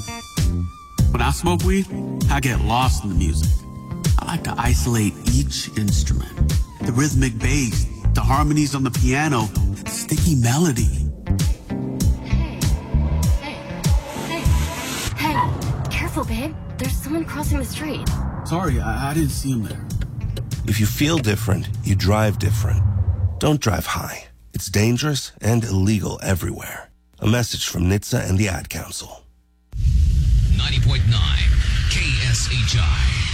When I smoke weed, I get lost in the music. I like to isolate each instrument. The rhythmic bass, the harmonies on the piano, the sticky melody. Hey, careful, babe. There's someone crossing the street. Sorry, I didn't see him there. If you feel different, you drive different. Don't drive high. It's dangerous and illegal everywhere. A message from NHTSA and the Ad Council. 90.9 KSHI.